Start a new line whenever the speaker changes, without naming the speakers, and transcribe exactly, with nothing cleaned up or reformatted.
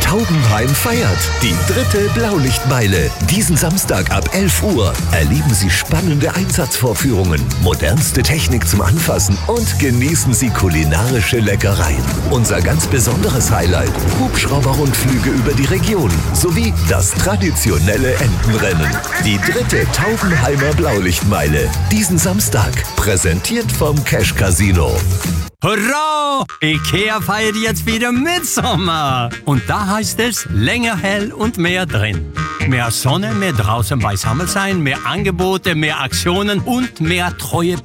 Taubenheim feiert die dritte Blaulichtmeile. Diesen Samstag ab elf Uhr erleben Sie spannende Einsatzvorführungen, modernste Technik zum Anfassen und genießen Sie kulinarische Leckereien. Unser ganz besonderes Highlight: Hubschrauberrundflüge über die Region sowie das traditionelle Entenrennen. Die dritte Taubenheimer Blaulichtmeile. Diesen Samstag. Präsentiert vom Cash Casino.
Hurra! IKEA feiert jetzt wieder Mitsommer. Und da heißt es länger hell und mehr drin. Mehr Sonne, mehr draußen beisammen sein, mehr Angebote, mehr Aktionen und mehr treue